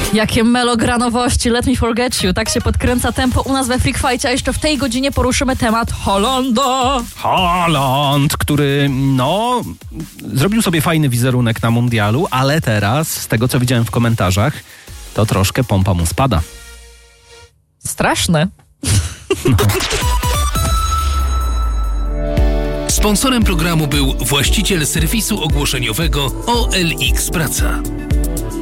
Jakie melogranowości, let me forget you. Tak się podkręca tempo u nas we Freak Fightie, a jeszcze w tej godzinie poruszymy temat Holanda. Haaland, który zrobił sobie fajny wizerunek na mundialu, ale teraz, z tego co widziałem w komentarzach, to troszkę pompa mu spada. Straszne. Sponsorem programu był właściciel serwisu ogłoszeniowego OLX Praca.